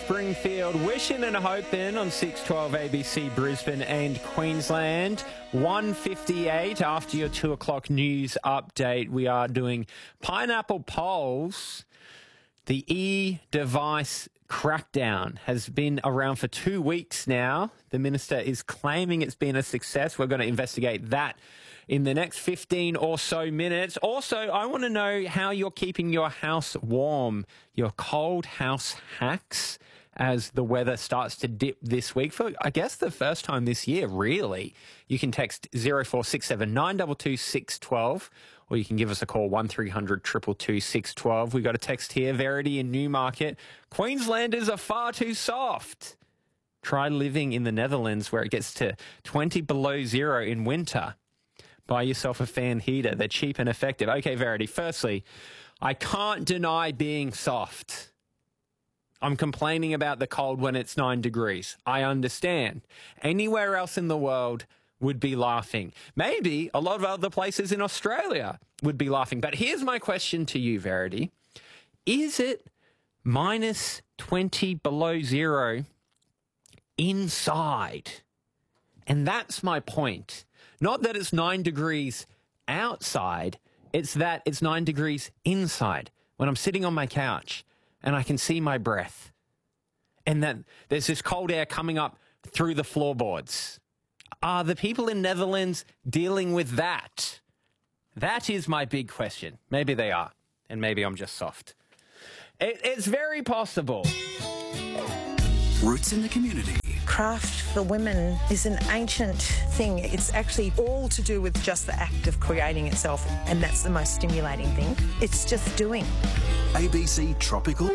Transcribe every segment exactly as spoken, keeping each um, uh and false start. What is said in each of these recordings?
Springfield, wishing and hoping on six twelve A B C Brisbane and Queensland. one fifty-eight after your two o'clock news update. We are doing pineapple polls. The e-device crackdown has been around for two weeks now. The minister is claiming it's been a success. We're going to investigate that in the next fifteen or so minutes. Also, I want to know how you're keeping your house warm, your cold house hacks as the weather starts to dip this week for, I guess, the first time this year, really. You can text zero four six seven nine two two six one two or you can give us a call one three hundred two two two six one two. We got a text here, Verity in Newmarket. Queenslanders are far too soft. Try living in the Netherlands where it gets to twenty below zero in winter. Buy yourself a fan heater. They're cheap and effective. Okay, Verity, firstly, I can't deny being soft. I'm complaining about the cold when it's nine degrees. I understand. Anywhere else in the world would be laughing. Maybe a lot of other places in Australia would be laughing. But here's my question to you, Verity. Is it minus twenty below zero inside? And that's my point. Not that it's nine degrees outside, it's that it's nine degrees inside when I'm sitting on my couch and I can see my breath and that there's this cold air coming up through the floorboards. Are the people in Netherlands dealing with that? That is my big question. Maybe they are, and maybe I'm just soft. It, it's very possible. Roots in the community. Craft for women is an ancient thing. It's actually all to do with just the act of creating itself, and that's the most stimulating thing. It's just doing. A B C Tropical.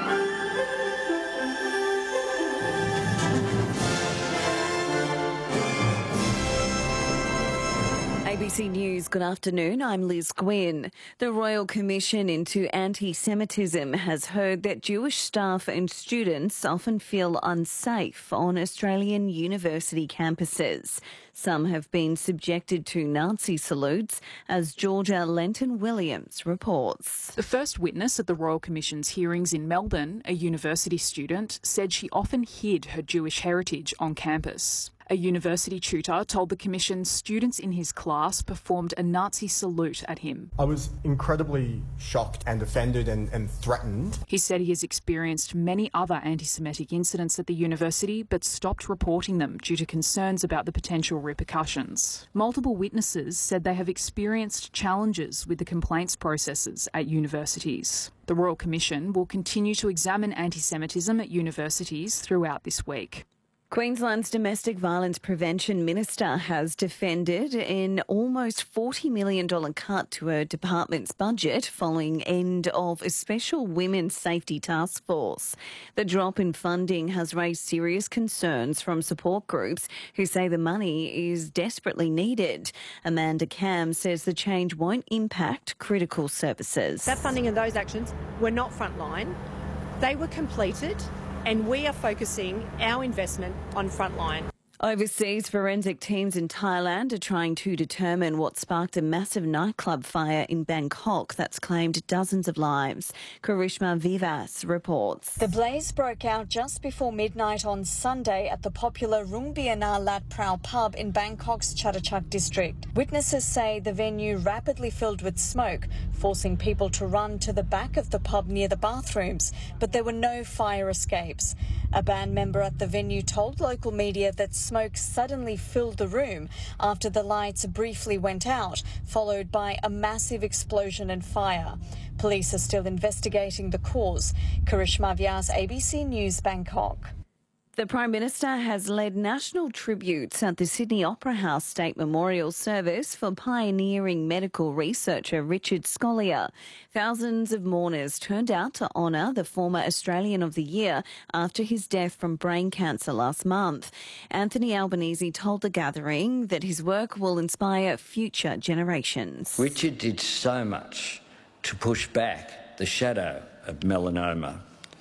A B C News, good afternoon. I'm Liz Gwynn. The Royal Commission into Anti-Semitism has heard that Jewish staff and students often feel unsafe on Australian university campuses. Some have been subjected to Nazi salutes, as Georgia Lenton-Williams reports. The first witness at the Royal Commission's hearings in Melbourne, a university student, said she often hid her Jewish heritage on campus. A university tutor told the Commission students in his class performed a Nazi salute at him. I was incredibly shocked and offended and, and threatened. He said he has experienced many other anti-Semitic incidents at the university but stopped reporting them due to concerns about the potential repercussions. Multiple witnesses said they have experienced challenges with the complaints processes at universities. The Royal Commission will continue to examine anti-Semitism at universities throughout this week. Queensland's Domestic Violence Prevention Minister has defended an almost forty million dollars cut to her department's budget following end of a special women's safety task force. The drop in funding has raised serious concerns from support groups who say the money is desperately needed. Amanda Cam says the change won't impact critical services. That funding and those actions were not frontline. They were completed. And we are focusing our investment on frontline. Overseas forensic teams in Thailand are trying to determine what sparked a massive nightclub fire in Bangkok that's claimed dozens of lives. Karishma Vivas reports. The blaze broke out just before midnight on Sunday at the popular Rungbiana Lat Prao pub in Bangkok's Chatuchak district. Witnesses say the venue rapidly filled with smoke, forcing people to run to the back of the pub near the bathrooms, but there were no fire escapes. A band member at the venue told local media that smoke suddenly filled the room after the lights briefly went out, followed by a massive explosion and fire. Police are still investigating the cause. Karishma Vyas, A B C News, Bangkok. The Prime Minister has led national tributes at the Sydney Opera House State Memorial Service for pioneering medical researcher Richard Scolyer. Thousands of mourners turned out to honour the former Australian of the Year after his death from brain cancer last month. Anthony Albanese told the gathering that his work will inspire future generations. Richard did so much to push back the shadow of melanoma.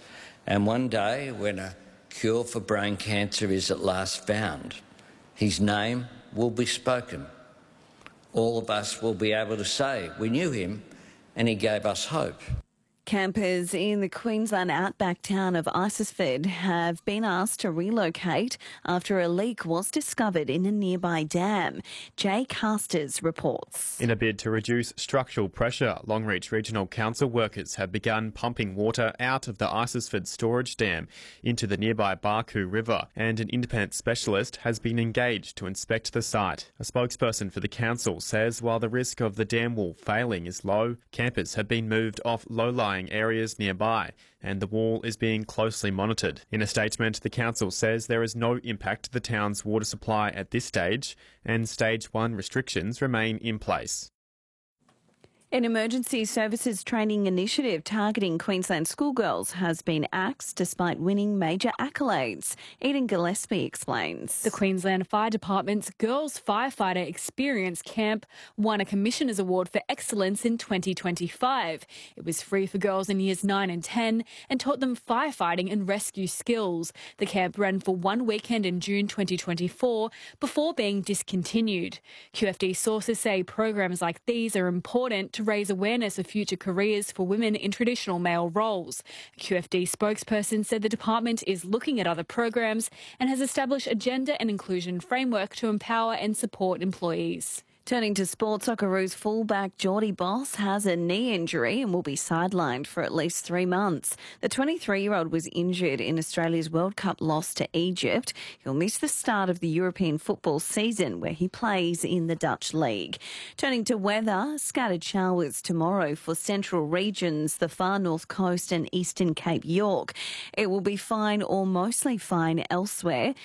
And one day, when a cure for brain cancer is at last found, his name will be spoken. All of us will be able to say we knew him and he gave us hope. Campers in the Queensland outback town of Isisford have been asked to relocate after a leak was discovered in a nearby dam. Jay Casters reports. In a bid to reduce structural pressure, Longreach Regional Council workers have begun pumping water out of the Isisford storage dam into the nearby Barcoo River, and an independent specialist has been engaged to inspect the site. A spokesperson for the council says while the risk of the dam wall failing is low, campers have been moved off low-lying areas nearby, and the wall is being closely monitored. In a statement, the council says there is no impact to the town's water supply at this stage, and stage one restrictions remain in place. An emergency services training initiative targeting Queensland schoolgirls has been axed despite winning major accolades. Eden Gillespie explains. The Queensland Fire Department's Girls Firefighter Experience Camp won a Commissioner's Award for Excellence in twenty twenty-five. It was free for girls in years nine and ten and taught them firefighting and rescue skills. The camp ran for one weekend in June twenty twenty-four before being discontinued. Q F D sources say programs like these are important to raise awareness of future careers for women in traditional male roles. A Q F D spokesperson said the department is looking at other programs and has established a gender and inclusion framework to empower and support employees. Turning to sport, Socceroos fullback Geordie Boss has a knee injury and will be sidelined for at least three months. The twenty-three-year-old was injured in Australia's World Cup loss to Egypt. He'll miss the start of the European football season where he plays in the Dutch League. Turning to weather, scattered showers tomorrow for central regions, the far north coast and eastern Cape York. It will be fine or mostly fine elsewhere.